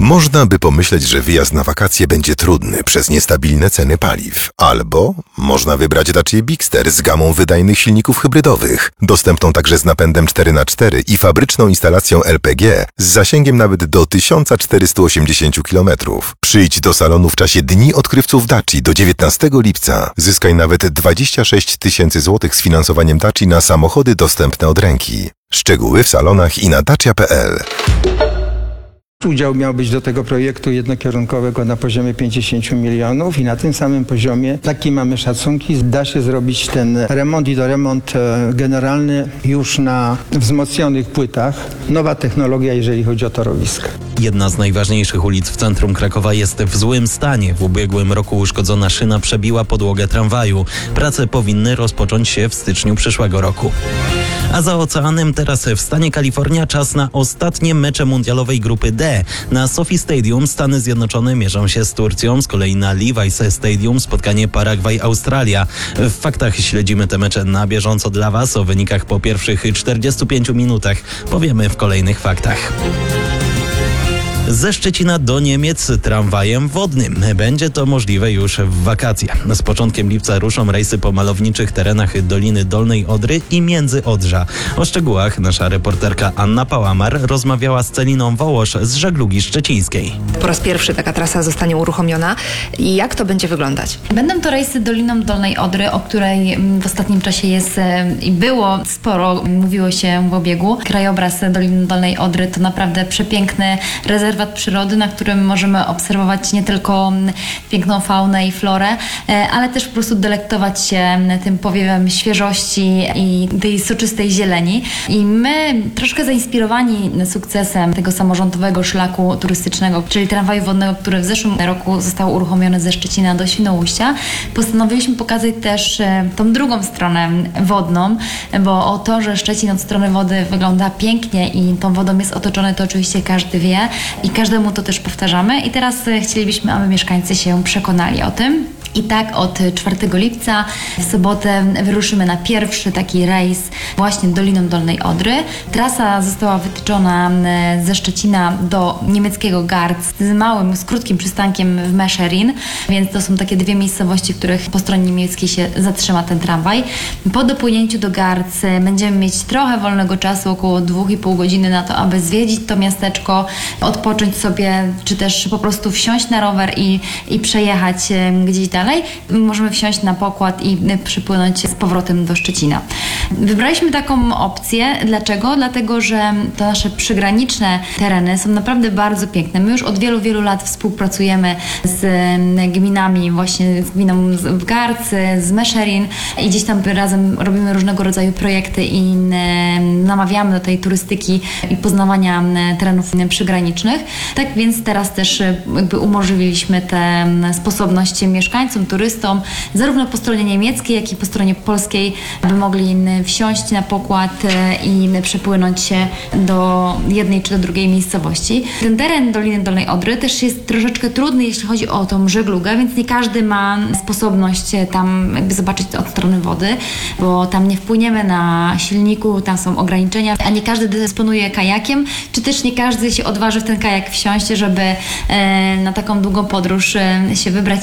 Można by pomyśleć, że wyjazd na wakacje będzie trudny przez niestabilne ceny paliw. Albo można wybrać Dacia Bigster z gamą wydajnych silników hybrydowych, dostępną także z napędem 4x4 i fabryczną instalacją LPG z zasięgiem nawet do 1480 km. Przyjdź do salonu w czasie Dni Odkrywców Daci do 19 lipca. Zyskaj nawet 26 tysięcy złotych z finansowaniem Daci na samochody dostępne od ręki. Szczegóły w salonach i na dacia.pl. Udział miał być do tego projektu jednokierunkowego na poziomie 50 milionów i na tym samym poziomie, takie mamy szacunki, da się zrobić ten remont i to remont generalny już na wzmocnionych płytach. Nowa technologia, jeżeli chodzi o torowiska. Jedna z najważniejszych ulic w centrum Krakowa jest w złym stanie. W ubiegłym roku uszkodzona szyna przebiła podłogę tramwaju. Prace powinny rozpocząć się w styczniu przyszłego roku. A za oceanem teraz w stanie Kalifornia czas na ostatnie mecze mundialowej grupy D. Na SoFi Stadium Stany Zjednoczone mierzą się z Turcją, z kolei na Levi's Stadium spotkanie Paragwaj-Australia. W faktach śledzimy te mecze na bieżąco dla Was. O wynikach po pierwszych 45 minutach powiemy w kolejnych faktach. Ze Szczecina do Niemiec tramwajem wodnym. Będzie to możliwe już w wakacje. Z początkiem lipca ruszą rejsy po malowniczych terenach Doliny Dolnej Odry i Międzyodrza. O szczegółach nasza reporterka Anna Pałamar rozmawiała z Celiną Wołosz z Żeglugi Szczecińskiej. Po raz pierwszy taka trasa zostanie uruchomiona. I jak to będzie wyglądać? Będą to rejsy Doliną Dolnej Odry, o której w ostatnim czasie jest i było sporo, mówiło się w obiegu. Krajobraz Doliny Dolnej Odry to naprawdę przepiękny rezerwat przyrody, na którym możemy obserwować nie tylko piękną faunę i florę, ale też po prostu delektować się tym powiewem świeżości i tej soczystej zieleni. I my, troszkę zainspirowani sukcesem tego samorządowego szlaku turystycznego, czyli tramwaju wodnego, który w zeszłym roku został uruchomiony ze Szczecina do Świnoujścia, postanowiliśmy pokazać też tą drugą stronę wodną, bo o to, że Szczecin od strony wody wygląda pięknie i tą wodą jest otoczony, to oczywiście każdy wie i każdemu to też powtarzamy i teraz chcielibyśmy, aby mieszkańcy się przekonali o tym. I tak od 4 lipca w sobotę wyruszymy na pierwszy taki rejs właśnie Doliną Dolnej Odry. Trasa została wytyczona ze Szczecina do niemieckiego Garz z krótkim przystankiem w Mescherin, więc to są takie dwie miejscowości, w których po stronie niemieckiej się zatrzyma ten tramwaj. Po dopłynięciu do Garz będziemy mieć trochę wolnego czasu, około 2,5 godziny na to, aby zwiedzić to miasteczko, odpocząć sobie, czy też po prostu wsiąść na rower i przejechać gdzieś dalej. Możemy wsiąść na pokład i przypłynąć z powrotem do Szczecina. Wybraliśmy taką opcję. Dlaczego? Dlatego, że te nasze przygraniczne tereny są naprawdę bardzo piękne. My już od wielu, wielu lat współpracujemy z gminami, właśnie z gminą w Garz, z Mescherin i gdzieś tam razem robimy różnego rodzaju projekty i namawiamy do tej turystyki i poznawania terenów przygranicznych. Tak więc teraz też jakby umożliwiliśmy tę sposobność mieszkańcom, turystom, zarówno po stronie niemieckiej, jak i po stronie polskiej, aby mogli wsiąść na pokład i przepłynąć się do jednej czy do drugiej miejscowości. Ten teren Doliny Dolnej Odry też jest troszeczkę trudny, jeśli chodzi o tą żeglugę, więc nie każdy ma sposobność tam jakby zobaczyć to od strony wody, bo tam nie wpłyniemy na silniku, tam są ograniczenia, a nie każdy dysponuje kajakiem, czy też nie każdy się odważy w ten kajak wsiąść, żeby na taką długą podróż się wybrać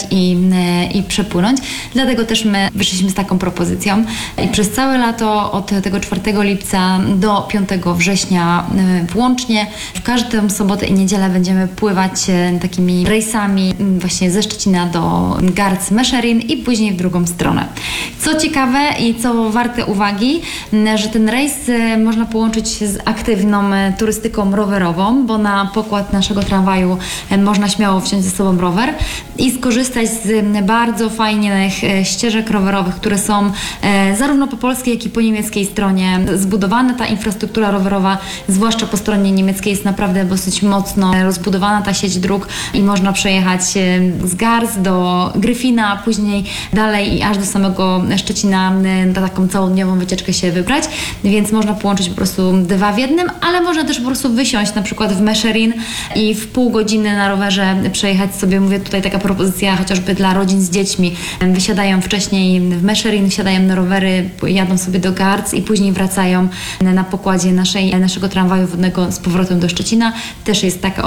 i przepłynąć. Dlatego też my wyszliśmy z taką propozycją i przez całe lato od tego 4 lipca do 5 września włącznie w każdą sobotę i niedzielę będziemy pływać takimi rejsami właśnie ze Szczecina do Garz Mescherin i później w drugą stronę. Co ciekawe i co warte uwagi, że ten rejs można połączyć z aktywną turystyką rowerową, bo na pokład naszego tramwaju można śmiało wziąć ze sobą rower i skorzystać z bardzo fajnych ścieżek rowerowych, które są zarówno po polskiej, jak i po niemieckiej stronie zbudowane. Ta infrastruktura rowerowa, zwłaszcza po stronie niemieckiej, jest naprawdę dosyć mocno rozbudowana, ta sieć dróg i można przejechać z Garz do Gryfina, a później dalej i aż do samego Szczecina na taką całodniową wycieczkę się wybrać, więc można połączyć po prostu dwa w jednym, ale można też po prostu wysiąść na przykład w Mescherin i w pół godziny na rowerze przejechać sobie, mówię tutaj taka propozycja chociażby dla rodzin z dziećmi, wysiadają wcześniej w Mescherin, wsiadają na rowery, jadą sobie do Garz i później wracają na pokładzie naszego tramwaju wodnego z powrotem do Szczecina. Też jest taka